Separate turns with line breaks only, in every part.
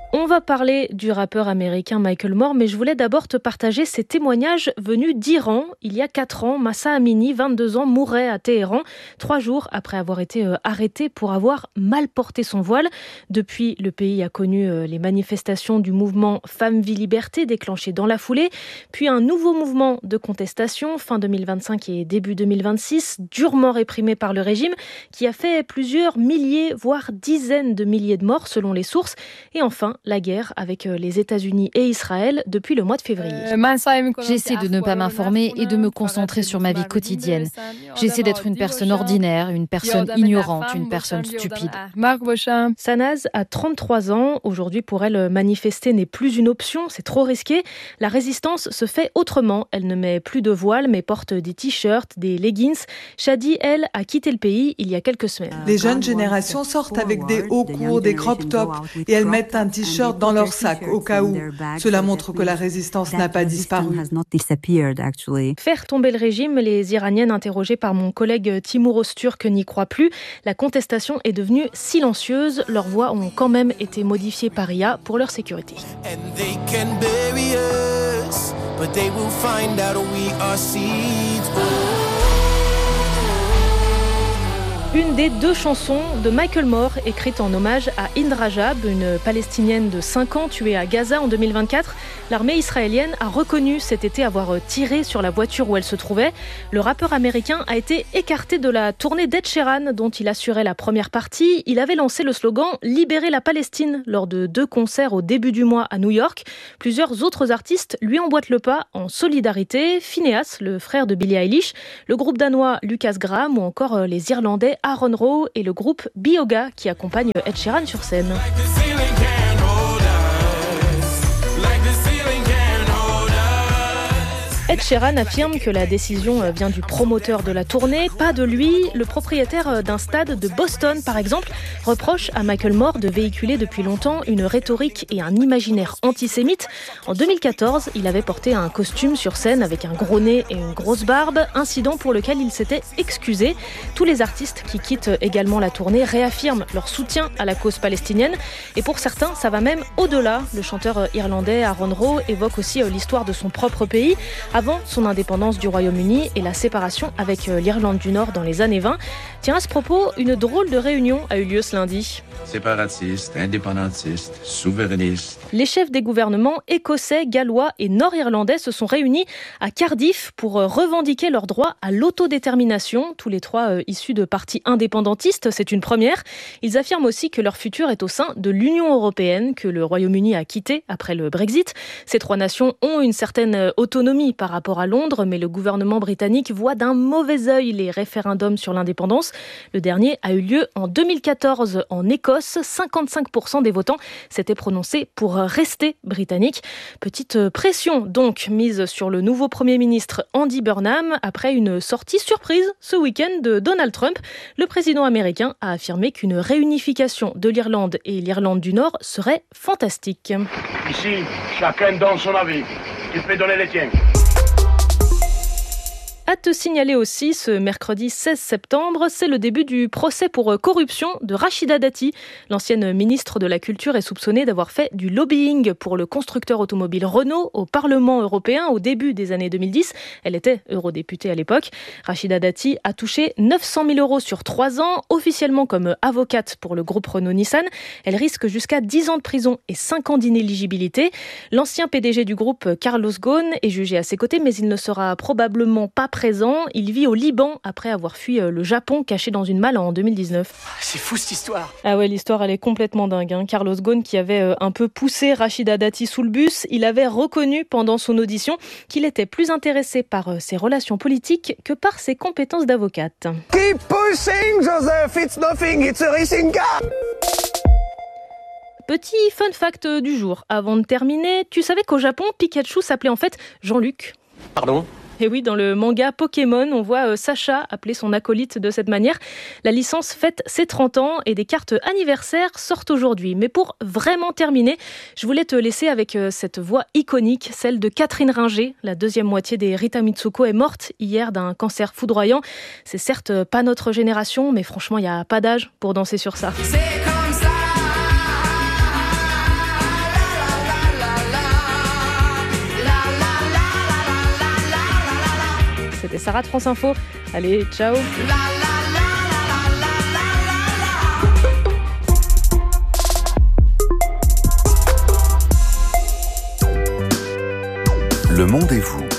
On va parler du rappeur américain Michael Moore, mais je voulais d'abord te partager ces témoignages venus d'Iran. Il y a 4 ans, Mahsa Amini, 22 ans, mourait à Téhéran, 3 jours après avoir été arrêté pour avoir mal porté son voile. Depuis, le pays a connu les manifestations du mouvement Femmes, Vie, Liberté déclenchées dans la foulée, puis un nouveau mouvement de contestation fin 2025 et début 2026, durement réprimé par le régime, qui a fait plusieurs milliers, voire dizaines de milliers de morts selon les sources. Et enfin, la guerre avec les États-Unis et Israël depuis le mois de février.
J'essaie de ne pas m'informer et de me concentrer sur ma vie quotidienne. J'essaie d'être une personne ordinaire, une personne ignorante, une personne stupide.
Sanaz a 33 ans. Aujourd'hui, pour elle, manifester n'est plus une option, c'est trop risqué. La résistance se fait autrement. Elle ne met plus de voile, mais porte des t-shirts, des leggings. Shadi, elle, a quitté le pays il y a quelques semaines.
Les jeunes générations sortent avec des hauts courts, des crop tops et elles mettent un t-shirt dans leur sac au cas où. Cela montre que la résistance n'a pas disparu.
Faire tomber le régime, les Iraniennes interrogées par mon collègue Timur Öztürk n'y croient plus. La contestation est devenue silencieuse. Leurs voix ont quand même été modifiées par IA pour leur sécurité. Une des 2 chansons de Michael Moore écrites en hommage à Hind Rajab, une Palestinienne de 5 ans tuée à Gaza en 2024. L'armée israélienne a reconnu cet été avoir tiré sur la voiture où elle se trouvait. Le rappeur américain a été écarté de la tournée d'Ed Sheeran dont il assurait la première partie. Il avait lancé le slogan « Libérer la Palestine » lors de 2 concerts au début du mois à New York. Plusieurs autres artistes lui emboîtent le pas en solidarité. Phineas, le frère de Billie Eilish, le groupe danois Lucas Graham ou encore les Irlandais Aaron Rowe et le groupe Bioga qui accompagne Ed Sheeran sur scène. Ed Sheeran affirme que la décision vient du promoteur de la tournée, pas de lui. Le propriétaire d'un stade de Boston, par exemple, reproche à Michael Moore de véhiculer depuis longtemps une rhétorique et un imaginaire antisémite. En 2014, il avait porté un costume sur scène avec un gros nez et une grosse barbe, incident pour lequel il s'était excusé. Tous les artistes qui quittent également la tournée réaffirment leur soutien à la cause palestinienne. Et pour certains, ça va même au-delà. Le chanteur irlandais Aaron Rowe évoque aussi l'histoire de son propre pays, avant son indépendance du Royaume-Uni et la séparation avec l'Irlande du Nord dans les années 20. Tiens, à ce propos, une drôle de réunion a eu lieu ce lundi.
Séparatistes, indépendantistes, souverainistes.
Les chefs des gouvernements écossais, gallois et nord-irlandais se sont réunis à Cardiff pour revendiquer leur droit à l'autodétermination. Tous les 3 issus de partis indépendantistes, c'est une première. Ils affirment aussi que leur futur est au sein de l'Union européenne, que le Royaume-Uni a quitté après le Brexit. Ces 3 nations ont une certaine autonomie par rapport à Londres, mais le gouvernement britannique voit d'un mauvais œil les référendums sur l'indépendance. Le dernier a eu lieu en 2014 en Écosse. 55% des votants s'étaient prononcés pour rester britanniques. Petite pression donc mise sur le nouveau Premier ministre Andy Burnham après une sortie surprise ce week-end de Donald Trump. Le président américain a affirmé qu'une réunification de l'Irlande et l'Irlande du Nord serait fantastique.
Ici, chacun donne son avis. Tu peux donner les tiens.
À te signaler aussi, ce mercredi 16 septembre, c'est le début du procès pour corruption de Rachida Dati. L'ancienne ministre de la Culture est soupçonnée d'avoir fait du lobbying pour le constructeur automobile Renault au Parlement européen au début des années 2010. Elle était eurodéputée à l'époque. Rachida Dati a touché 900 000 € sur 3 ans, officiellement comme avocate pour le groupe Renault-Nissan. Elle risque jusqu'à 10 ans de prison et 5 ans d'inéligibilité. L'ancien PDG du groupe, Carlos Ghosn, est jugé à ses côtés, mais il ne sera probablement pas présent. Il vit au Liban après avoir fui le Japon caché dans une malle en 2019.
C'est fou cette histoire.
Ah ouais, l'histoire elle est complètement dingue. Carlos Ghosn qui avait un peu poussé Rachida Dati sous le bus, il avait reconnu pendant son audition qu'il était plus intéressé par ses relations politiques que par ses compétences d'avocate.
Keep pushing, Joseph, it's nothing, it's a racing car.
Petit fun fact du jour. Avant de terminer, tu savais qu'au Japon, Pikachu s'appelait en fait Jean-Luc?
Pardon?
Et oui, dans le manga Pokémon, on voit Sacha appeler son acolyte de cette manière. La licence fête ses 30 ans et des cartes anniversaires sortent aujourd'hui. Mais pour vraiment terminer, je voulais te laisser avec cette voix iconique, celle de Catherine Ringer. La deuxième moitié des Rita Mitsuko est morte hier d'un cancer foudroyant. C'est certes pas notre génération, mais franchement, il n'y a pas d'âge pour danser sur ça.
C'est comme ça.
ça rate France Info. Allez, ciao.
Le Monde et vous.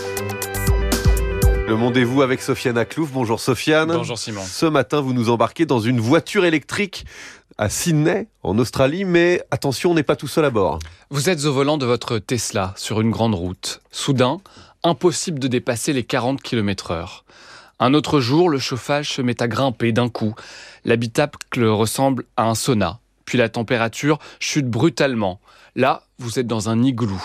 Le Monde et vous avec Sofiane Aklouf. Bonjour Sofiane.
Bonjour Simon.
Ce matin, vous nous embarquez dans une voiture électrique à Sydney, en Australie, mais attention, on n'est pas tout seul à bord.
Vous êtes au volant de votre Tesla sur une grande route. Soudain, impossible de dépasser les 40 km/h. Un autre jour, le chauffage se met à grimper d'un coup. L'habitacle ressemble à un sauna. Puis la température chute brutalement. Là, vous êtes dans un igloo.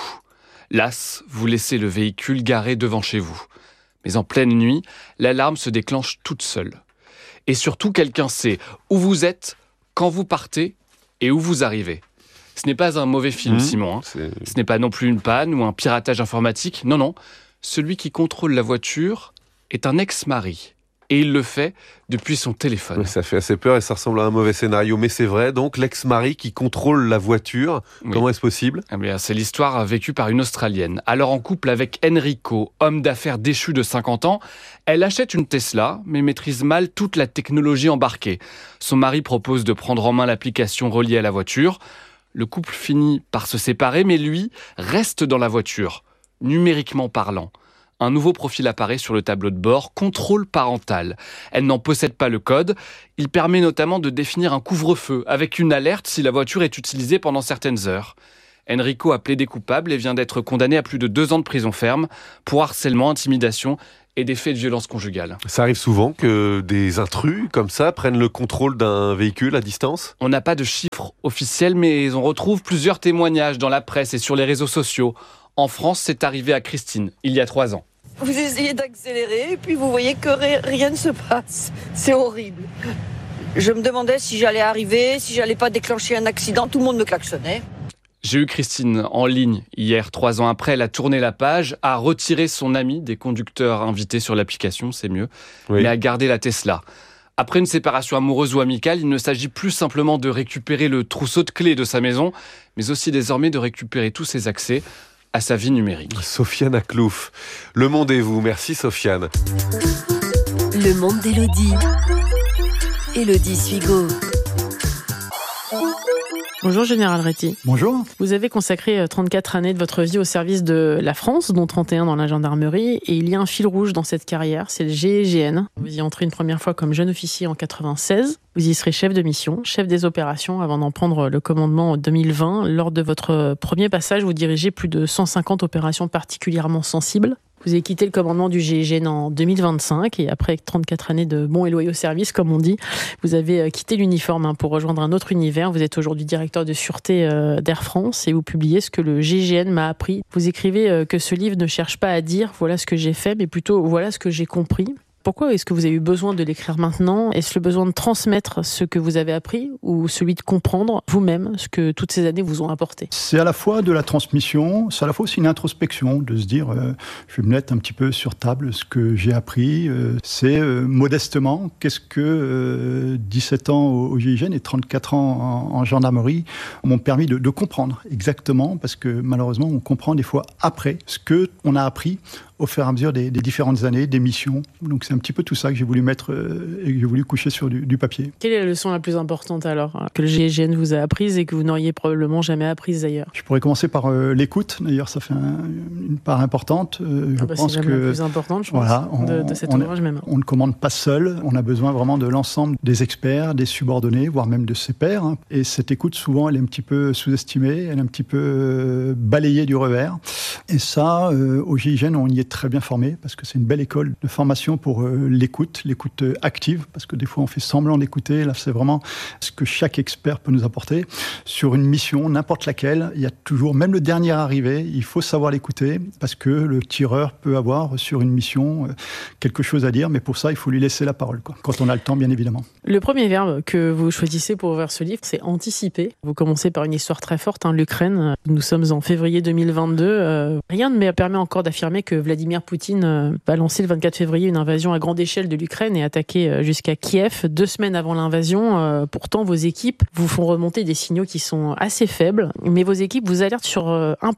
Las, vous laissez le véhicule garé devant chez vous. Mais en pleine nuit, l'alarme se déclenche toute seule. Et surtout, quelqu'un sait où vous êtes, quand vous partez et où vous arrivez. Ce n'est pas un mauvais film, Simon. Ce n'est pas non plus une panne ou un piratage informatique. Non. Celui qui contrôle la voiture est un ex-mari. Et il le fait depuis son téléphone.
Oui, ça fait assez peur et ça ressemble à un mauvais scénario. Mais c'est vrai, donc l'ex-mari qui contrôle la voiture, Comment est-ce possible ?
C'est l'histoire vécue par une Australienne. Alors en couple avec Enrico, homme d'affaires déchu de 50 ans, elle achète une Tesla, mais maîtrise mal toute la technologie embarquée. Son mari propose de prendre en main l'application reliée à la voiture. Le couple finit par se séparer, mais lui reste dans la voiture, numériquement parlant. Un nouveau profil apparaît sur le tableau de bord, contrôle parental. Elle n'en possède pas le code. Il permet notamment de définir un couvre-feu avec une alerte si la voiture est utilisée pendant certaines heures. Enrico a plaidé coupable et vient d'être condamné à plus de 2 ans de prison ferme pour harcèlement, intimidation et des faits de violence conjugale.
Ça arrive souvent que des intrus comme ça prennent le contrôle d'un véhicule à distance ?
On n'a pas de chiffres officiels, mais on retrouve plusieurs témoignages dans la presse et sur les réseaux sociaux. En France, c'est arrivé à Christine, il y a 3 ans.
Vous essayez d'accélérer et puis vous voyez que rien ne se passe. C'est horrible. Je me demandais si j'allais arriver, si j'allais pas déclencher un accident. Tout le monde me klaxonnait.
J'ai eu Christine en ligne hier, 3 ans après. Elle a tourné la page, a retiré son ami des conducteurs invités sur l'application, c'est mieux, mais a gardé la Tesla. Après une séparation amoureuse ou amicale, il ne s'agit plus simplement de récupérer le trousseau de clés de sa maison, mais aussi désormais de récupérer tous ses accès à sa vie numérique.
Sofiane Aklouf. Le Monde et vous. Merci Sofiane.
Le Monde d'Élodie. Élodie Suigo.
Bonjour Général Réty.
Bonjour.
Vous avez consacré 34 années de votre vie au service de la France, dont 31 dans la gendarmerie, et il y a un fil rouge dans cette carrière, c'est le GIGN. Vous y entrez une première fois comme jeune officier en 96. Vous y serez chef de mission, chef des opérations, avant d'en prendre le commandement en 2020. Lors de votre premier passage, vous dirigez plus de 150 opérations particulièrement sensibles. Vous avez quitté le commandement du GIGN en 2025 et après 34 années de bons et loyaux services, comme on dit, vous avez quitté l'uniforme pour rejoindre un autre univers. Vous êtes aujourd'hui directeur de sûreté d'Air France et vous publiez ce que le GIGN m'a appris. Vous écrivez que ce livre ne cherche pas à dire « voilà ce que j'ai fait », mais plutôt « voilà ce que j'ai compris ». Pourquoi est-ce que vous avez eu besoin de l'écrire maintenant ? Est-ce le besoin de transmettre ce que vous avez appris ou celui de comprendre vous-même ce que toutes ces années vous ont apporté ?
C'est à la fois de la transmission, c'est à la fois aussi une introspection, de se dire je vais me mettre un petit peu sur table ce que j'ai appris. C'est modestement, qu'est-ce que 17 ans au GIGN et 34 ans en gendarmerie m'ont permis de comprendre exactement, parce que malheureusement on comprend des fois après ce qu'on a appris au fur et à mesure des différentes années, des missions. Donc c'est un petit peu tout ça que j'ai voulu mettre et que j'ai voulu coucher sur du papier.
Quelle est la leçon la plus importante alors que le GIGN vous a apprise et que vous n'auriez probablement jamais apprise d'ailleurs ?
Je pourrais commencer par l'écoute. D'ailleurs, ça fait une part importante. Je pense
c'est
que
la plus importante, je pense, de cet ouvrage même.
On ne commande pas seul. On a besoin vraiment de l'ensemble des experts, des subordonnés, voire même de ses pairs. Et cette écoute, souvent, elle est un petit peu sous-estimée, elle est un petit peu balayée du revers. Et ça, au GIGN, on y est très bien formé parce que c'est une belle école de formation pour l'écoute active, parce que des fois on fait semblant d'écouter. Là, c'est vraiment ce que chaque expert peut nous apporter. Sur une mission, n'importe laquelle, il y a toujours, même le dernier arrivé, il faut savoir l'écouter parce que le tireur peut avoir sur une mission quelque chose à dire, mais pour ça, il faut lui laisser la parole, quand on a le temps, bien évidemment.
Le premier verbe que vous choisissez pour ouvrir ce livre, c'est anticiper. Vous commencez par une histoire très forte, l'Ukraine. Nous sommes en février 2022. Rien ne me permet encore d'affirmer que Vladimir Poutine va lancer le 24 février une invasion à grande échelle de l'Ukraine et attaquer jusqu'à Kiev 2 semaines avant l'invasion. Pourtant, vos équipes vous font remonter des signaux qui sont assez faibles, mais vos équipes vous alertent sur un point.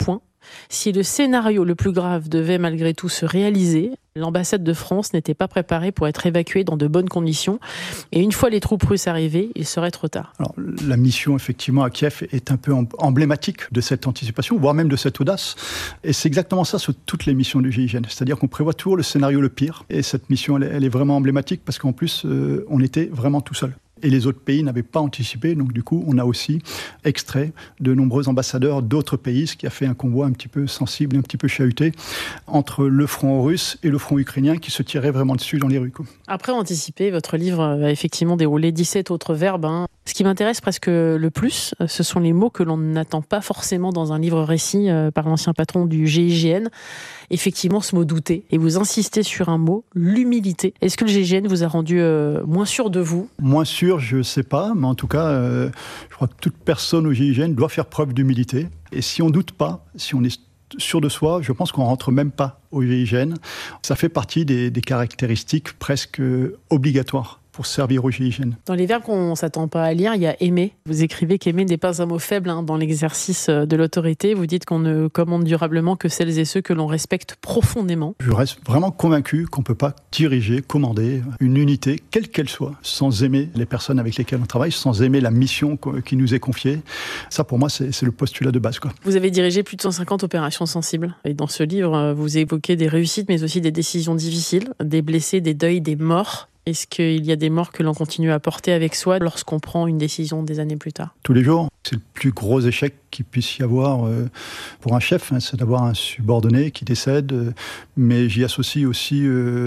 Si le scénario le plus grave devait malgré tout se réaliser, l'ambassade de France n'était pas préparée pour être évacuée dans de bonnes conditions. Et une fois les troupes russes arrivées, il serait trop tard.
Alors, la mission, effectivement, à Kiev est un peu emblématique de cette anticipation, voire même de cette audace. Et c'est exactement ça sur toutes les missions du GIGN. C'est-à-dire qu'on prévoit toujours le scénario le pire. Et cette mission, elle est vraiment emblématique parce qu'en plus, on était vraiment tout seul. Et les autres pays n'avaient pas anticipé, donc du coup, on a aussi extrait de nombreux ambassadeurs d'autres pays, ce qui a fait un convoi un petit peu sensible, un petit peu chahuté, entre le front russe et le front ukrainien qui se tiraient vraiment dessus dans les rues.
Après anticiper, votre livre a effectivement déroulé 17 autres verbes. Ce qui m'intéresse presque le plus, ce sont les mots que l'on n'attend pas forcément dans un livre récit par l'ancien patron du GIGN. Effectivement, ce mot douter. Et vous insistez sur un mot, l'humilité. Est-ce que le GIGN vous a rendu moins sûr de vous ?
Moins sûr, je ne sais pas, mais en tout cas, je crois que toute personne au GIGN doit faire preuve d'humilité. Et si on ne doute pas, si on est sûr de soi, je pense qu'on ne rentre même pas au GIGN. Ça fait partie des caractéristiques presque obligatoires pour servir au GIGN.
Dans les verbes qu'on ne s'attend pas à lire, il y a aimer. Vous écrivez qu'aimer n'est pas un mot faible dans l'exercice de l'autorité. Vous dites qu'on ne commande durablement que celles et ceux que l'on respecte profondément.
Je reste vraiment convaincu qu'on ne peut pas diriger, commander une unité, quelle qu'elle soit, sans aimer les personnes avec lesquelles on travaille, sans aimer la mission qui nous est confiée. Ça, pour moi, c'est le postulat de base.
Vous avez dirigé plus de 150 opérations sensibles. Et dans ce livre, vous évoquez des réussites, mais aussi des décisions difficiles, des blessés, des deuils, des morts. Est-ce qu'il y a des morts que l'on continue à porter avec soi lorsqu'on prend une décision des années plus tard ?
Tous les jours. C'est le plus gros échec qu'il puisse y avoir pour un chef, c'est d'avoir un subordonné qui décède. Mais j'y associe aussi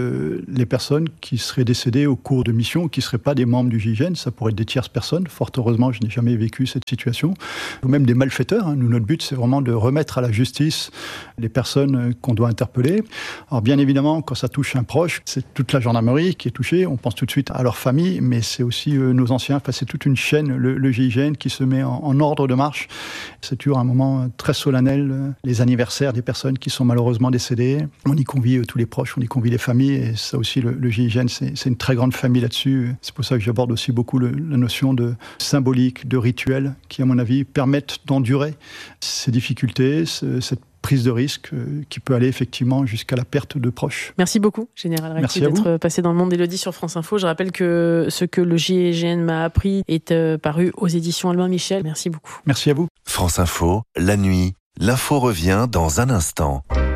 les personnes qui seraient décédées au cours de missions, qui ne seraient pas des membres du GIGN. Ça pourrait être des tierces personnes. Fort heureusement, je n'ai jamais vécu cette situation. Ou même des malfaiteurs. Nous, notre but, c'est vraiment de remettre à la justice les personnes qu'on doit interpeller. Alors bien évidemment, quand ça touche un proche, c'est toute la gendarmerie qui est touchée. On pense tout de suite à leur famille, mais c'est aussi nos anciens. Enfin, c'est toute une chaîne, le GIGN, qui se met en ordre de marche. C'est toujours un moment très solennel, les anniversaires des personnes qui sont malheureusement décédées. On y convie tous les proches, on y convie les familles, et ça aussi, le GIGN, c'est une très grande famille là-dessus. C'est pour ça que j'aborde aussi beaucoup la notion de symbolique, de rituel, qui, à mon avis, permettent d'endurer ces difficultés, cette prise de risque qui peut aller effectivement jusqu'à la perte de proches.
Merci beaucoup, Général Recti, d'être passé dans le monde d'Élodie sur France Info. Je rappelle que ce que le GIGN m'a appris est paru aux éditions Albin Michel. Merci beaucoup.
Merci à vous.
France Info, la nuit, l'info revient dans un instant.